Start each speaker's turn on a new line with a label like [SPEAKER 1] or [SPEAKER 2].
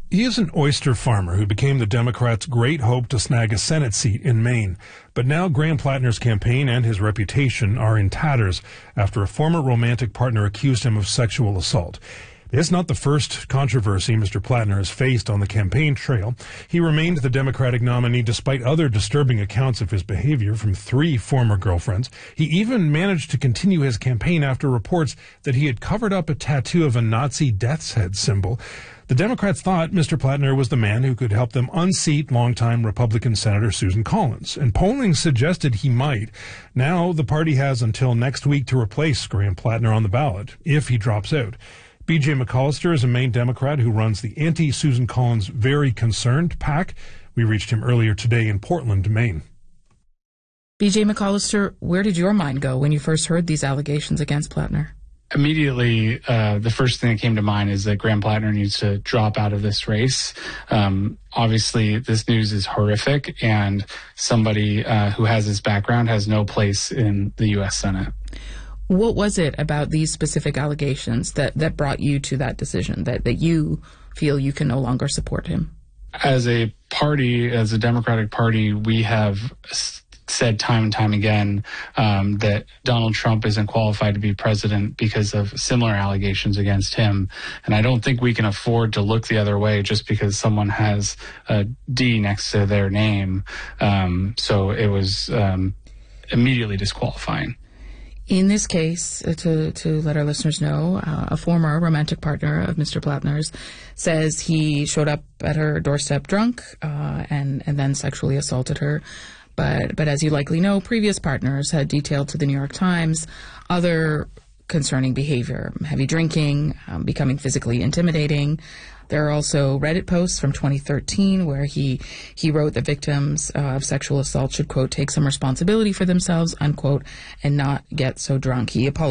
[SPEAKER 1] He is an oyster farmer who became the Democrats' great hope to snag a Senate seat in Maine. But now Graham Plattner's campaign and his reputation are in tatters after a former romantic partner accused him of sexual assault. It's not the first controversy Mr. Plattner has faced on the campaign trail. He remained the Democratic nominee despite other disturbing accounts of his behavior from 3 former girlfriends. He even managed to continue his campaign after reports that he had covered up a tattoo of a Nazi death's head symbol. The Democrats thought Mr. Plattner was the man who could help them unseat longtime Republican Senator Susan Collins, and polling suggested he might. Now the party has until next week to replace Graham Plattner on the ballot, if he drops out. B.J. McAllister is a Maine Democrat who runs the anti-Susan Collins Very Concerned PAC. We reached him earlier today in Portland, Maine.
[SPEAKER 2] B.J. McAllister, where did your mind go when you first heard these allegations against Plattner?
[SPEAKER 3] Immediately, the first thing that came to mind is that Graham Plattner needs to drop out of this race. Obviously, this news is horrific, and somebody who has this background has no place in the U.S. Senate.
[SPEAKER 2] What was it about these specific allegations that brought you to that decision, that you feel you can no longer support him?
[SPEAKER 3] As a party, as a Democratic Party, we have said time and time again that Donald Trump isn't qualified to be president because of similar allegations against him. And I don't think we can afford to look the other way just because someone has a D next to their name. So it was immediately disqualifying.
[SPEAKER 2] In this case, to let our listeners know, a former romantic partner of Mr. Plattner's says he showed up at her doorstep drunk and then sexually assaulted her. But as you likely know, previous partners had detailed to the New York Times other concerning behavior, heavy drinking, becoming physically intimidating. There are also Reddit posts from 2013 where he wrote that victims of sexual assault should, quote, take some responsibility for themselves, unquote, and not get so drunk. He apologized